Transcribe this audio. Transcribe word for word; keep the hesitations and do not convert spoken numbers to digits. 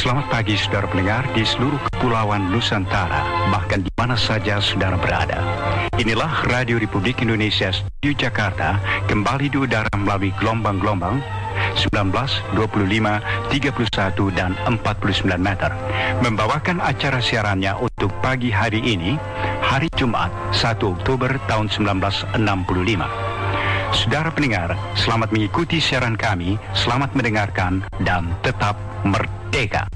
Selamat pagi saudara pendengar di seluruh kepulauan Nusantara, bahkan di mana saja saudara berada. Inilah Radio Republik Indonesia Studio Jakarta, kembali di udara melalui gelombang-gelombang sembilan belas, dua puluh lima, tiga puluh satu, dan empat puluh sembilan meter. Membawakan acara siarannya untuk pagi hari ini, hari Jumat, satu Oktober tahun seribu sembilan ratus enam puluh lima. Saudara pendengar, selamat mengikuti siaran kami, selamat mendengarkan, dan tetap merdeka.